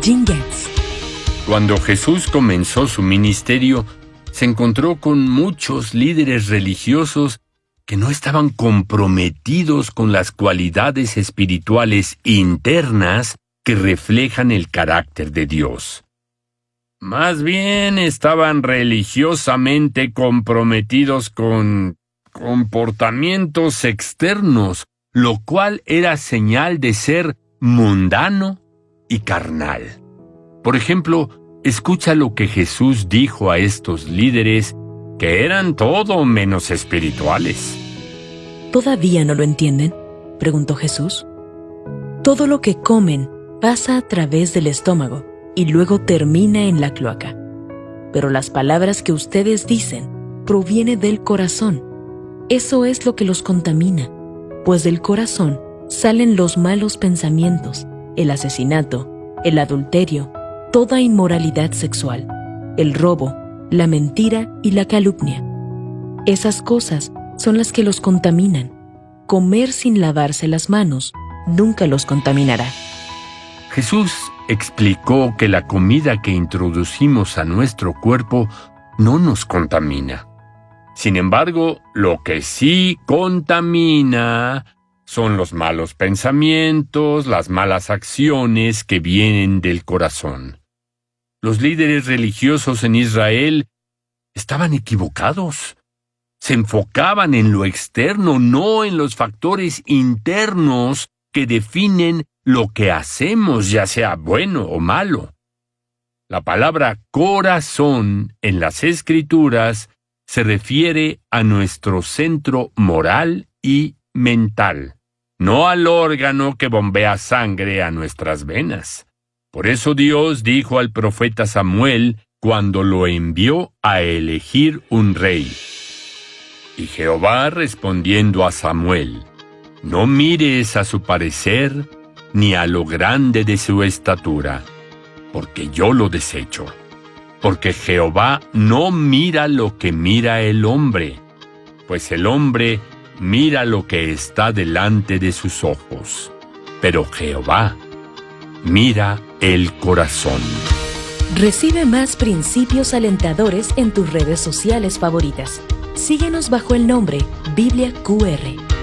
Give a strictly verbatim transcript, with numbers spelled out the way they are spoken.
Jim Getz. Cuando Jesús comenzó su ministerio, se encontró con muchos líderes religiosos que no estaban comprometidos con las cualidades espirituales internas que reflejan el carácter de Dios. Más bien estaban religiosamente comprometidos con comportamientos externos, lo cual era señal de ser mundano y carnal. Por ejemplo, escucha lo que Jesús dijo a estos líderes que eran todo menos espirituales. ¿Todavía no lo entienden?, preguntó Jesús. Todo lo que comen pasa a través del estómago y luego termina en la cloaca. Pero las palabras que ustedes dicen provienen del corazón. Eso es lo que los contamina, pues del corazón salen los malos pensamientos, el asesinato, el adulterio, toda inmoralidad sexual, el robo, la mentira y la calumnia. Esas cosas son las que los contaminan. Comer sin lavarse las manos nunca los contaminará. Jesús explicó que la comida que introducimos a nuestro cuerpo no nos contamina. Sin embargo, lo que sí contamina son los malos pensamientos, las malas acciones que vienen del corazón. Los líderes religiosos en Israel estaban equivocados. Se enfocaban en lo externo, no en los factores internos que definen lo que hacemos, ya sea bueno o malo. La palabra corazón en las Escrituras se refiere a nuestro centro moral y mental, no al órgano que bombea sangre a nuestras venas. Por eso Dios dijo al profeta Samuel cuando lo envió a elegir un rey. Y Jehová respondiendo a Samuel: no mires a su parecer, ni a lo grande de su estatura, porque yo lo desecho. Porque Jehová no mira lo que mira el hombre, pues el hombre mira lo que está delante de sus ojos, pero Jehová mira el corazón. Recibe más principios alentadores en tus redes sociales favoritas. Síguenos bajo el nombre Biblia Q R.